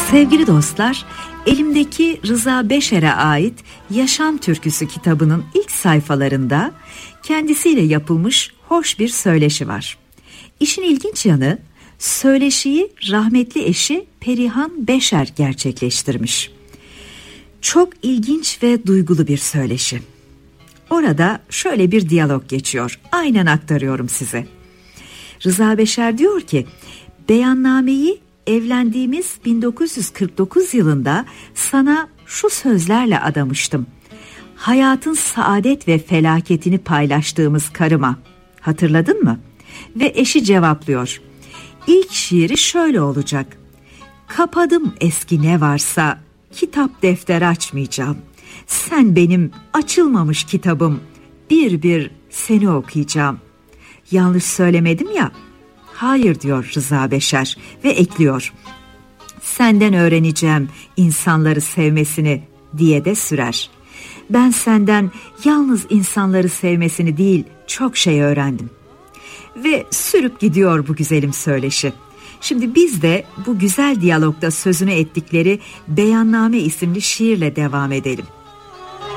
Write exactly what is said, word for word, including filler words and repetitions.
Sevgili dostlar, elimdeki Rıza Beşer'e ait Yaşam Türküsü kitabının ilk sayfalarında kendisiyle yapılmış hoş bir söyleşi var. İşin ilginç yanı, söyleşiyi rahmetli eşi Perihan Beşer gerçekleştirmiş. Çok ilginç ve duygulu bir söyleşi. Orada şöyle bir diyalog geçiyor. Aynen aktarıyorum size. Rıza Beşer diyor ki, beyannameyi evlendiğimiz bin dokuz yüz kırk dokuz yılında sana şu sözlerle adamıştım. Hayatın saadet ve felaketini paylaştığımız karıma. Hatırladın mı? Ve eşi cevaplıyor. İlk şiiri şöyle olacak. Kapadım eski ne varsa, kitap defter açmayacağım. Sen benim açılmamış kitabım, bir bir seni okuyacağım. Yanlış söylemedim ya. Hayır diyor Rıza Beşer ve ekliyor. Senden öğreneceğim insanları sevmesini diye de sürer. Ben senden yalnız insanları sevmesini değil çok şey öğrendim. Ve sürüp gidiyor bu güzelim söyleşi. Şimdi biz de bu güzel diyalogda sözünü ettikleri Beyanname isimli şiirle devam edelim.